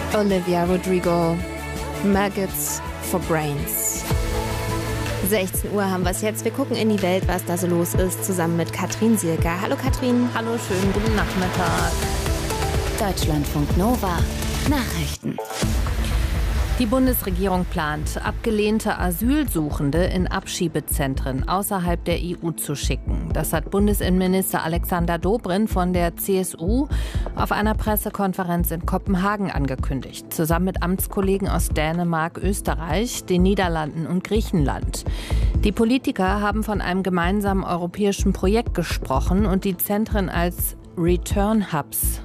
Olivia Rodrigo, Maggots for Brains. 16 Uhr haben wir es jetzt. Wir gucken in die Welt, was da so los ist, zusammen mit Katrin Sielker. Hallo Katrin. Hallo, schönen guten Nachmittag. Deutschlandfunk Nova. Nachrichten. Die Bundesregierung plant, abgelehnte Asylsuchende in Abschiebezentren außerhalb der EU zu schicken. Das hat Bundesinnenminister Alexander Dobrindt von der CSU auf einer Pressekonferenz in Kopenhagen angekündigt, zusammen mit Amtskollegen aus Dänemark, Österreich, den Niederlanden und Griechenland. Die Politiker haben von einem gemeinsamen europäischen Projekt gesprochen und die Zentren als Return Hubs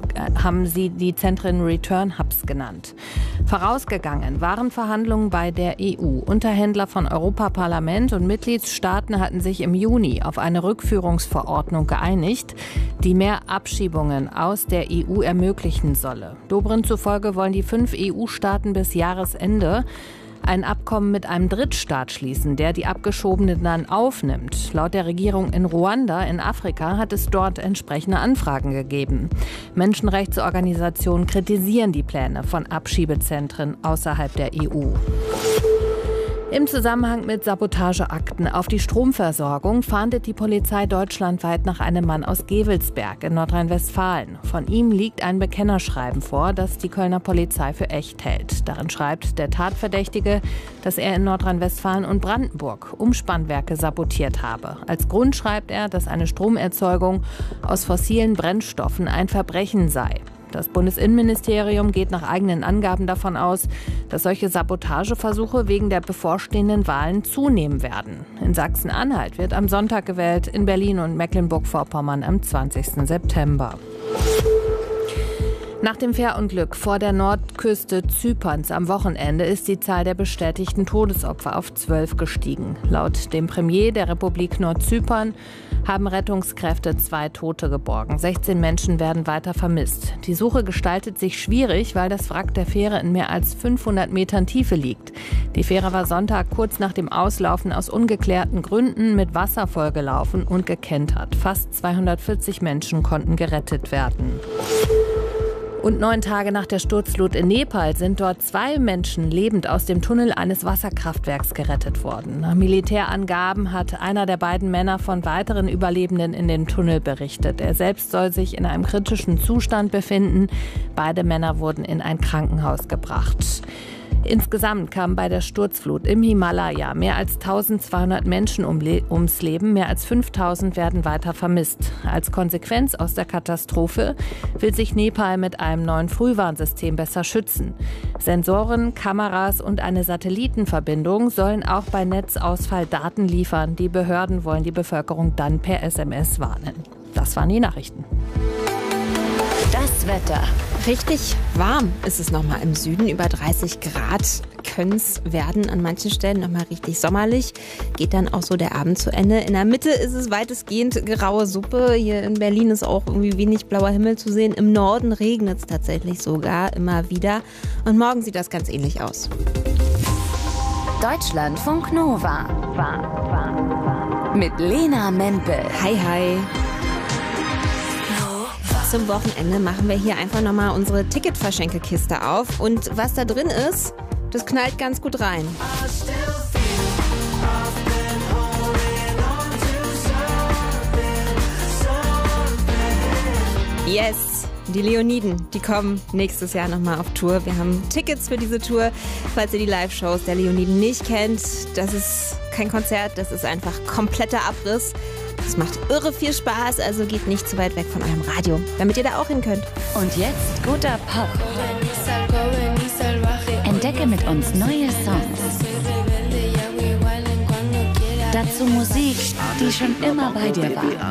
genannt. Vorausgegangen waren Verhandlungen bei der EU. Unterhändler von Europaparlament und Mitgliedstaaten hatten sich im Juni auf eine Rückführungsverordnung geeinigt, die mehr Abschiebungen aus der EU ermöglichen solle. Dobrindt zufolge wollen die 5 EU-Staaten bis Jahresende ein Abkommen mit einem Drittstaat schließen, der die Abgeschobenen dann aufnimmt. Laut der Regierung in Ruanda in Afrika hat es dort entsprechende Anfragen gegeben. Menschenrechtsorganisationen kritisieren die Pläne von Abschiebezentren außerhalb der EU. Im Zusammenhang mit Sabotageakten auf die Stromversorgung fahndet die Polizei deutschlandweit nach einem Mann aus Gevelsberg in Nordrhein-Westfalen. Von ihm liegt ein Bekennerschreiben vor, das die Kölner Polizei für echt hält. Darin schreibt der Tatverdächtige, dass er in Nordrhein-Westfalen und Brandenburg Umspannwerke sabotiert habe. Als Grund schreibt er, dass eine Stromerzeugung aus fossilen Brennstoffen ein Verbrechen sei. Das Bundesinnenministerium geht nach eigenen Angaben davon aus, dass solche Sabotageversuche wegen der bevorstehenden Wahlen zunehmen werden. In Sachsen-Anhalt wird am Sonntag gewählt, in Berlin und Mecklenburg-Vorpommern am 20. September. Nach dem Fährunglück vor der Nordküste Zyperns am Wochenende ist die Zahl der bestätigten Todesopfer auf 12 gestiegen. Laut dem Premier der Republik Nordzypern haben Rettungskräfte 2 Tote geborgen. 16 Menschen werden weiter vermisst. Die Suche gestaltet sich schwierig, weil das Wrack der Fähre in mehr als 500 Metern Tiefe liegt. Die Fähre war Sonntag kurz nach dem Auslaufen aus ungeklärten Gründen mit Wasser vollgelaufen und gekentert. Fast 240 Menschen konnten gerettet werden. Und 9 Tage nach der Sturzflut in Nepal sind dort 2 Menschen lebend aus dem Tunnel eines Wasserkraftwerks gerettet worden. Nach Militärangaben hat einer der beiden Männer von weiteren Überlebenden in dem Tunnel berichtet. Er selbst soll sich in einem kritischen Zustand befinden. Beide Männer wurden in ein Krankenhaus gebracht. Insgesamt kamen bei der Sturzflut im Himalaya mehr als 1200 Menschen ums Leben, mehr als 5000 werden weiter vermisst. Als Konsequenz aus der Katastrophe will sich Nepal mit einem neuen Frühwarnsystem besser schützen. Sensoren, Kameras und eine Satellitenverbindung sollen auch bei Netzausfall Daten liefern. Die Behörden wollen die Bevölkerung dann per SMS warnen. Das waren die Nachrichten. Das Wetter. Richtig warm ist es nochmal im Süden. Über 30 Grad können es werden. An manchen Stellen nochmal richtig sommerlich. Geht dann auch so der Abend zu Ende. In der Mitte ist es weitestgehend graue Suppe. Hier in Berlin ist auch irgendwie wenig blauer Himmel zu sehen. Im Norden regnet es tatsächlich sogar immer wieder. Und morgen sieht das ganz ähnlich aus. Deutschlandfunk Nova. Mit Lena Mempel. Hi, hi. Zum Wochenende machen wir hier einfach nochmal unsere Ticketverschenkekiste auf. Und was da drin ist, das knallt ganz gut rein. Yes, die Leoniden, die kommen nächstes Jahr nochmal auf Tour. Wir haben Tickets für diese Tour. Falls ihr die Live-Shows der Leoniden nicht kennt, das ist kein Konzert, das ist einfach kompletter Abriss. Es macht irre viel Spaß, also geht nicht zu weit weg von eurem Radio, damit ihr da auch hin könnt. Und jetzt guter Pop. Entdecke mit uns neue Songs. Dazu Musik, die schon immer bei dir war.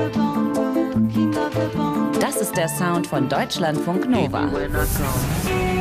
Das ist der Sound von Deutschlandfunk Nova.